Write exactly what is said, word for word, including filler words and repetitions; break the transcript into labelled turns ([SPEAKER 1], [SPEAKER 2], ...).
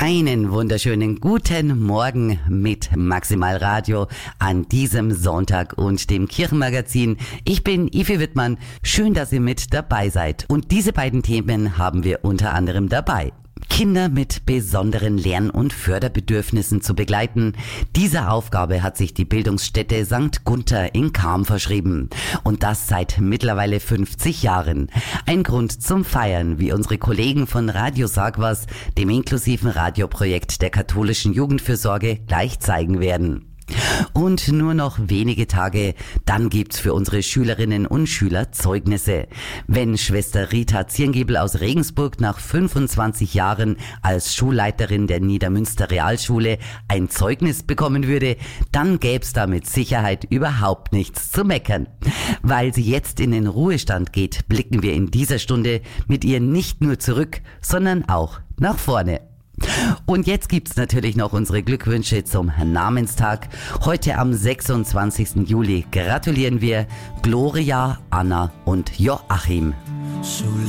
[SPEAKER 1] Einen wunderschönen guten Morgen mit Maximal Radio an diesem Sonntag und dem Kirchenmagazin. Ich bin Ivi Wittmann. Schön, dass ihr mit dabei seid. Und diese beiden Themen haben wir unter anderem dabei. Kinder mit besonderen Lern- und Förderbedürfnissen zu begleiten. Dieser Aufgabe hat sich die Bildungsstätte Sankt Gunther in Cham verschrieben. Und das seit mittlerweile fünfzig Jahren. Ein Grund zum Feiern, wie unsere Kollegen von Radio Sag was, dem inklusiven Radioprojekt der katholischen Jugendfürsorge, gleich zeigen werden. Und nur noch wenige Tage, dann gibt's für unsere Schülerinnen und Schüler Zeugnisse. Wenn Schwester Rita Zirngiebel aus Regensburg nach fünfundzwanzig Jahren als Schulleiterin der Niedermünster Realschule ein Zeugnis bekommen würde, dann gäb's da mit Sicherheit überhaupt nichts zu meckern. Weil sie jetzt in den Ruhestand geht, blicken wir in dieser Stunde mit ihr nicht nur zurück, sondern auch nach vorne. Und jetzt gibt's natürlich noch unsere Glückwünsche zum Namenstag. Heute am sechsundzwanzigsten Juli gratulieren wir Gloria, Anna und Joachim.